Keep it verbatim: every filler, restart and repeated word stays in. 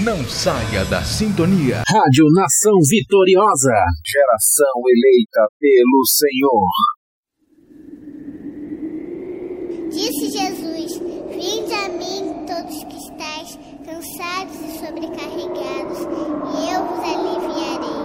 Não saia da sintonia. Rádio Nação Vitoriosa. Geração eleita pelo Senhor. Disse Jesus: Vinde a mim, todos que estáis cansados e sobrecarregados,